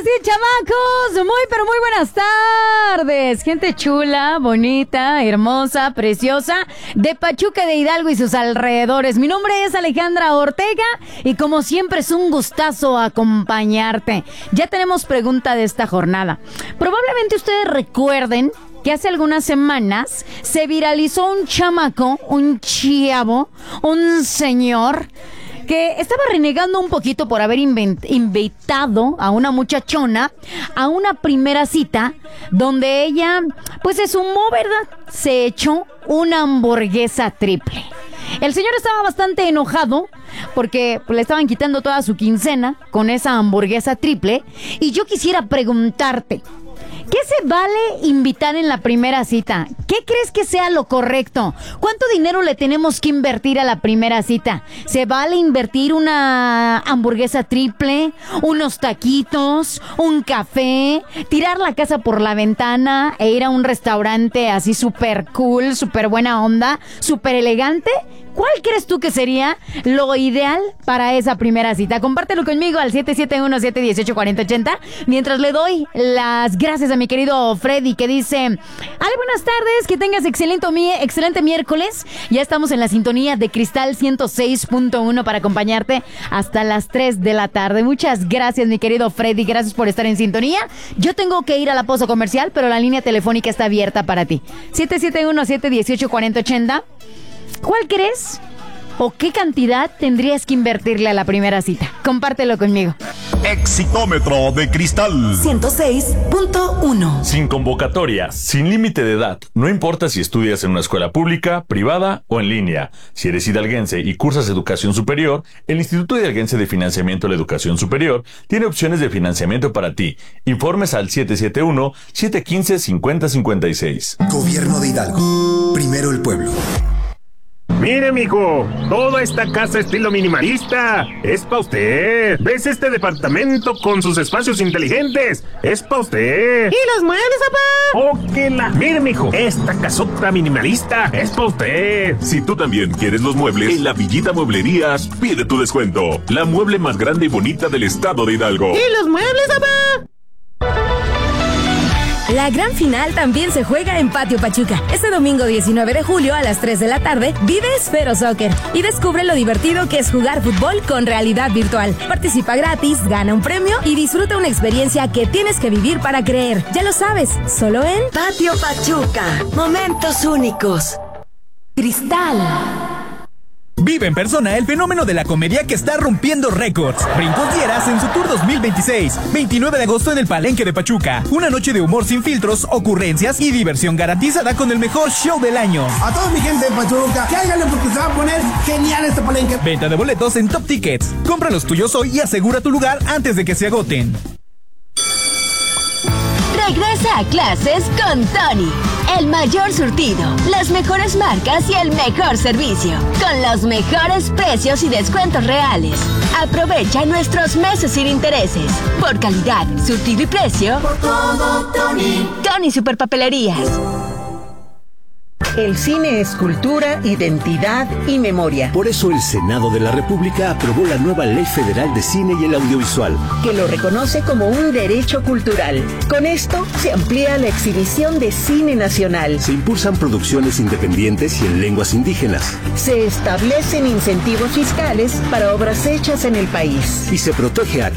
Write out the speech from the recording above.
sí, chamacos. Muy, pero muy buenas tardes. Gente chula, bonita, hermosa, preciosa, de Pachuca de Hidalgo y sus alrededores. Mi nombre es Alejandra Ortega y como siempre es un gustazo acompañarte. Ya tenemos pregunta de esta jornada. Probablemente ustedes recuerden que hace algunas semanas se viralizó un chamaco, un chavo, un señor que estaba renegando un poquito por haber invitado a una muchachona a una primera cita donde ella, pues se sumó, ¿verdad? Se echó una hamburguesa triple. El señor estaba bastante enojado porque le estaban quitando toda su quincena con esa hamburguesa triple. Y yo quisiera preguntarte, ¿qué se vale invitar en la primera cita? ¿Qué crees que sea lo correcto? ¿Cuánto dinero le tenemos que invertir a la primera cita? ¿Se vale invertir una hamburguesa triple, unos taquitos, un café, tirar la casa por la ventana e ir a un restaurante así súper cool, súper buena onda, súper elegante? ¿Cuál crees tú que sería lo ideal para esa primera cita? Compártelo conmigo al 771-718-4080. Mientras le doy las gracias a mi querido Freddy, que dice: Ale, buenas tardes, que tengas excelente miércoles. Ya estamos en la sintonía de Cristal 106.1 para acompañarte hasta las 3 de la tarde. Muchas gracias, mi querido Freddy, gracias por estar en sintonía. Yo tengo que ir a la pausa comercial, pero la línea telefónica está abierta para ti. 771-718-4080. ¿Cuál crees o qué cantidad tendrías que invertirle a la primera cita? Compártelo conmigo. Exitómetro de Cristal 106.1. Sin convocatoria, sin límite de edad. No importa si estudias en una escuela pública, privada o en línea. Si eres hidalguense y cursas educación superior, el Instituto Hidalguense de Financiamiento a la Educación Superior tiene opciones de financiamiento para ti. Informes al 771-715-5056. Gobierno de Hidalgo. Primero el pueblo. Mire, mijo, toda esta casa estilo minimalista es pa' usted. ¿Ves este departamento con sus espacios inteligentes? Es pa' usted. ¿Y los muebles, papá? ¡Oh, que la! Mire, mijo, esta casota minimalista es pa' usted. Si tú también quieres los muebles, en la Villita Mueblerías pide tu descuento. La mueble más grande y bonita del estado de Hidalgo. ¿Y los muebles, papá? La gran final también se juega en Patio Pachuca. Este domingo 19 de julio a las 3 de la tarde vive Esfero Soccer y descubre lo divertido que es jugar fútbol con realidad virtual. Participa gratis, gana un premio y disfruta una experiencia que tienes que vivir para creer. Ya lo sabes, solo en Patio Pachuca. Momentos únicos. Cristal. Vive en persona el fenómeno de la comedia que está rompiendo récords. Brincos Dieras en su tour 2026. 29 de agosto en el Palenque de Pachuca. Una noche de humor sin filtros, ocurrencias y diversión garantizada con el mejor show del año. A toda mi gente de Pachuca, cáiganle porque se va a poner genial este palenque. Venta de boletos en Top Tickets. Compra los tuyos hoy y asegura tu lugar antes de que se agoten. Regresa a clases con Tony. El mayor surtido, las mejores marcas y el mejor servicio. Con los mejores precios y descuentos reales. Aprovecha nuestros meses sin intereses. Por calidad, surtido y precio. Por todo, Tony. Tony Superpapelerías. El cine es cultura, identidad y memoria. Por eso el Senado de la República aprobó la nueva Ley Federal de Cine y el Audiovisual, que lo reconoce como un derecho cultural. Con esto se amplía la exhibición de cine nacional. Se impulsan producciones independientes y en lenguas indígenas. Se establecen incentivos fiscales para obras hechas en el país. Y se protege a